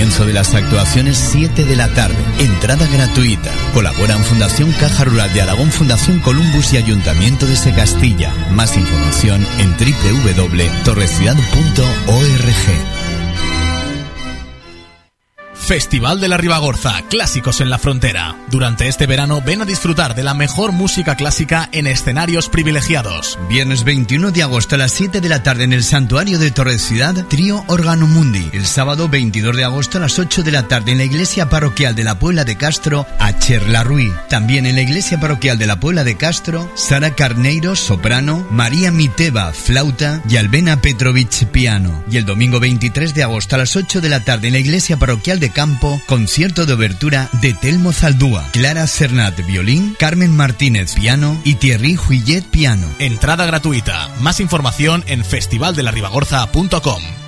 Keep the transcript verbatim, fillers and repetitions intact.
Comienzo de las actuaciones siete de la tarde. Entrada gratuita. Colaboran Fundación Caja Rural de Aragón, Fundación Columbus y Ayuntamiento de Secastilla. Más información en doble u doble u doble u punto torreciudad punto org. Festival de la Ribagorza, clásicos en la frontera. Durante este verano ven a disfrutar de la mejor música clásica en escenarios privilegiados. Viernes veintiuno de agosto a las siete de la tarde en el Santuario de Torreciudad, Trío Órgano Mundi. El sábado veintidós de agosto a las ocho de la tarde en la Iglesia Parroquial de la Puebla de Castro, Acher La Ruy. También en la Iglesia Parroquial de la Puebla de Castro, Sara Carneiro, soprano, María Miteva, flauta y Albena Petrovich, piano. Y el domingo veintitrés de agosto a las ocho de la tarde en la Iglesia Parroquial de Campo, concierto de obertura de Telmo Zaldúa, Clara Cernat, violín, Carmen Martínez, piano y Thierry Huillet, piano. Entrada gratuita. Más información en festival de la ribagorza punto com.